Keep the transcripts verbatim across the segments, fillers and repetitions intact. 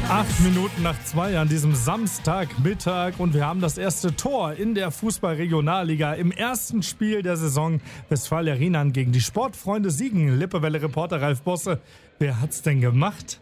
Acht Minuten nach zwei an diesem Samstagmittag und wir haben das erste Tor in der Fußball-Regionalliga im ersten Spiel der Saison. Westfalia Rheinland gegen die Sportfreunde Siegen. Lippewelle-Reporter Ralf Bosse, wer hat's denn gemacht?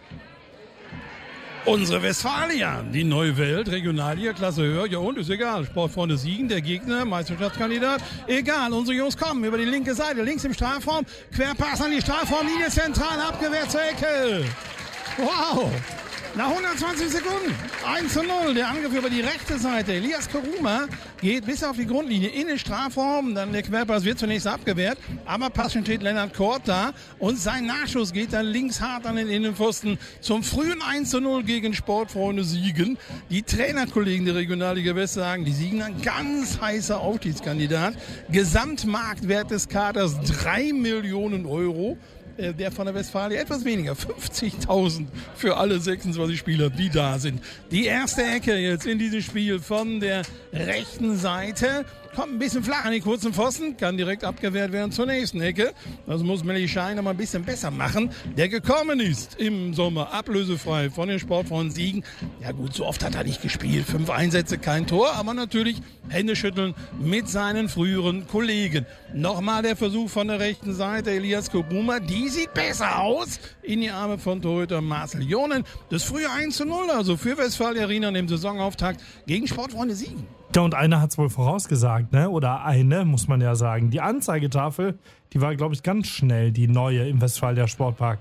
Unsere Westfalia, die neue Welt, Regionalliga, Klasse höher, ja und, ist egal. Sportfreunde Siegen, der Gegner, Meisterschaftskandidat, egal. Unsere Jungs kommen über die linke Seite, links im Strafraum, Querpass an die Strafraumlinie, zentral abgewehrt zur Ecke. Wow! Nach hundertzwanzig Sekunden, eins zu null, der Angriff über die rechte Seite. Elias Koruma geht bis auf die Grundlinie in den Strafraum, dann der Querpass wird zunächst abgewehrt, aber passend steht Lennart Kort da und sein Nachschuss geht dann links hart an den Innenpfosten zum frühen eins zu null gegen Sportfreunde Siegen. Die Trainerkollegen der Regionalliga West sagen, die Siegen ein ganz heißer Aufstiegskandidat. Gesamtmarktwert des Kaders drei Millionen Euro. Der von der Westfalia etwas weniger, fünfzigtausend für alle sechsundzwanzig Spieler, die da sind. Die erste Ecke jetzt in diesem Spiel von der rechten Seite. Kommt ein bisschen flach an die kurzen Pfosten, kann direkt abgewehrt werden zur nächsten Ecke. Das muss Melli Schein noch mal ein bisschen besser machen, der gekommen ist im Sommer, ablösefrei von den Sportfreunden Siegen. Ja gut, so oft hat er nicht gespielt. Fünf Einsätze, kein Tor, aber natürlich Hände schütteln mit seinen früheren Kollegen. Nochmal der Versuch von der rechten Seite, Elias Koruma, die sieht besser aus, in die Arme von Torhüter Marcel Jonen. Das frühe eins zu null, also für Westfalia Rheinland im Saisonauftakt gegen Sportfreunde Siegen. Ja, und einer hat es wohl vorausgesagt, ne? Oder eine, muss man ja sagen. Die Anzeigetafel, die war, glaube ich, ganz schnell, die neue im Westfalia Sportpark.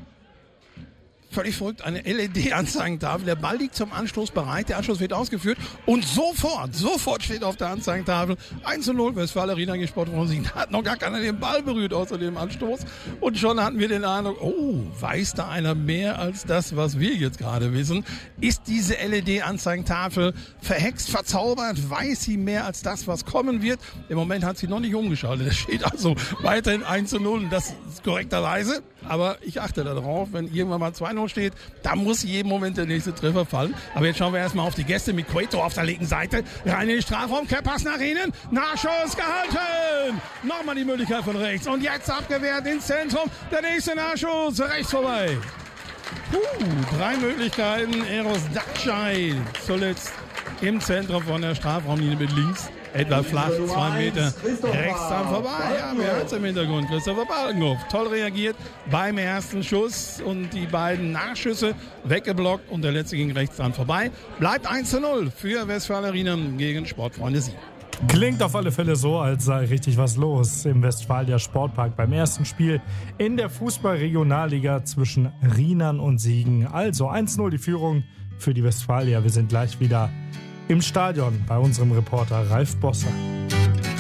Völlig verrückt, eine L E D-Anzeigentafel. Der Ball liegt zum Anstoß bereit, der Anstoß wird ausgeführt und sofort, sofort steht auf der Anzeigentafel eins zu null, Westfalia Rheinland gegen Sportfreunde Siegen. Da hat noch gar keiner den Ball berührt außer dem Anstoß und schon hatten wir den Eindruck, oh, weiß da einer mehr als das, was wir jetzt gerade wissen? Ist diese L E D-Anzeigentafel verhext, verzaubert? Weiß sie mehr als das, was kommen wird? Im Moment hat sie noch nicht umgeschaltet. Es steht also weiterhin eins zu null und das ist korrekterweise, aber ich achte darauf, wenn irgendwann mal zwei null steht, da muss jeden Moment der nächste Treffer fallen. Aber jetzt schauen wir erstmal auf die Gäste mit Cueto auf der linken Seite. Rein in den Strafraum, Pass nach innen. Nachschuss gehalten. Nochmal die Möglichkeit von rechts. Und jetzt abgewehrt ins Zentrum. Der nächste Nachschuss rechts vorbei. Puh, drei Möglichkeiten. Eros Dakschai zuletzt im Zentrum von der Strafraumlinie mit links. Etwa flach, zwei Meter rechts dran vorbei. Ja, wer hat's im Hintergrund? Christopher Balkenhoff. Toll reagiert beim ersten Schuss und die beiden Nachschüsse weggeblockt und der letzte ging rechts dran vorbei. Bleibt eins zu null für Westfalia Rheinland gegen Sportfreunde Siegen. Klingt auf alle Fälle so, als sei richtig was los im Westfalia Sportpark beim ersten Spiel in der Fußball-Regionalliga zwischen Rheinland und Siegen. Also eins zu null die Führung für die Westfalia. Wir sind gleich wieder im Stadion bei unserem Reporter Ralf Bosse.